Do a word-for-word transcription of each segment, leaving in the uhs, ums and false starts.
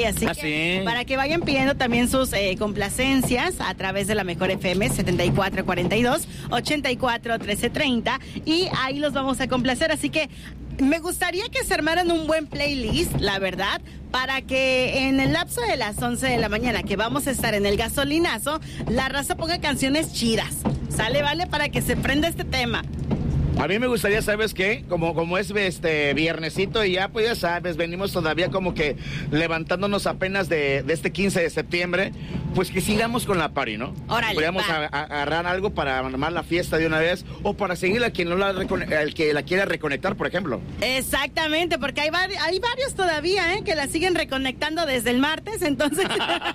así ¿Ah, que sí? para que vayan pidiendo también sus eh, complacencias a través de la Mejor F M setenta y cuatro cuarenta y dos, ochenta y cuatro trece treinta y ahí los vamos a complacer, así que me gustaría que se armaran un buen playlist, la verdad, para que en el lapso de las once de la mañana que vamos a estar en el gasolinazo, la raza ponga canciones chidas. Sale, vale, para que se prenda este tema. A mí me gustaría, ¿sabes qué? Como, como es este viernesito y ya, pues ya sabes, venimos todavía como que levantándonos apenas de, de este quince de septiembre, pues que sigamos con la party, ¿no? Órale, podríamos va. a- a- agarrar algo para armar la fiesta de una vez o para seguir a quien no la recone- al que la quiera reconectar, por ejemplo. Exactamente, porque hay, vari- hay varios todavía, ¿eh? Que la siguen reconectando desde el martes, entonces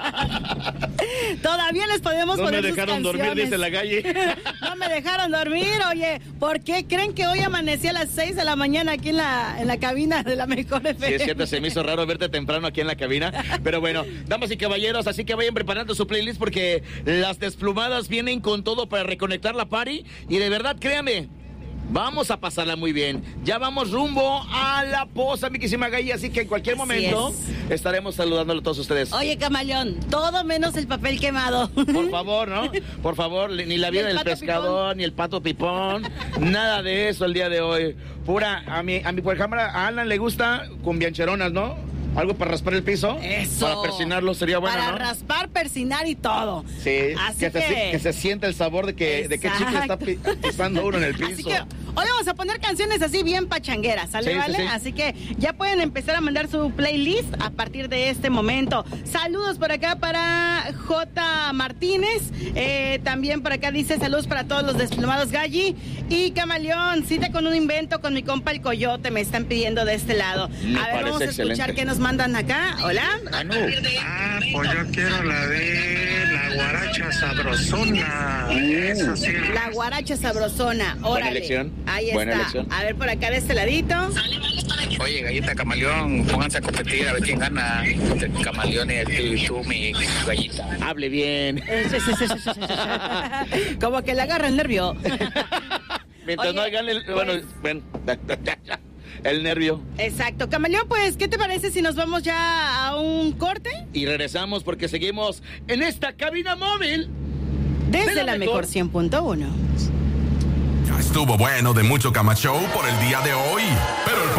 todavía les podemos No poner me sus dejaron dormir, canciones. dice la calle. No me dejaron dormir, oye, ¿por qué creen que hoy amanecí a las seis de la mañana aquí en la, en la cabina de la Mejor F M? Sí, es cierto, se me hizo raro verte temprano aquí en la cabina. Pero bueno, damas y caballeros, así que vayan preparando su playlist porque las desplumadas vienen con todo para reconectar la party. Y de verdad, créanme, vamos a pasarla muy bien. Ya vamos rumbo a la posa, mi quisima Gaby, así que en cualquier Así momento es. estaremos saludándole a todos ustedes. Oye, Camaleón, todo menos el papel quemado. Por favor, ¿no? Por favor, ni la vida Ni el del pato pescador, pipón. ni el pato pipón, nada de eso el día de hoy. Pura, a mi, a mi por ejemplo, a Alan le gusta cumbiancheronas, ¿no? Algo para raspar el piso. Eso. Para persinarlo sería bueno, Para ¿no? raspar, persinar y todo. Sí, Así que, que... Se, que se sienta el sabor de que de qué chicle está pi- pisando uno en el piso. Así que hoy vamos a poner canciones así bien pachangueras, ¿sale, Sí, sí, vale? sí. Así que ya pueden empezar a mandar su playlist a partir de este momento. Saludos por acá para J. Martínez. Eh, también por acá dice saludos para todos los desplumados Galli. Y Camaleón, cita con un invento con mi compa el Coyote, me están pidiendo de este lado. Me a ver, parece vamos a escuchar excelente. qué nos mandan acá. Hola. Ah, no. Ah, pues yo quiero la de la guaracha sabrosona. Esa sí. La guaracha sabrosona. Órale. Buena elección. Ahí Buena está. elección. A ver por acá de este ladito. Oye, Gallita Camaleón, pónganse a competir a ver quién gana. El Camaleón y tú, y tú, mi Gallita. Hable bien. Como que le agarra el nervio. Mientras Oye, no hagan el... Bueno, pues- bueno, el nervio. Exacto. Camaleón, pues, ¿qué te parece si nos vamos ya a un corte? Y regresamos porque seguimos en esta cabina móvil. Desde De la la mejor. mejor cien punto uno. Ya estuvo bueno de mucho Cama Show por el día de hoy, pero el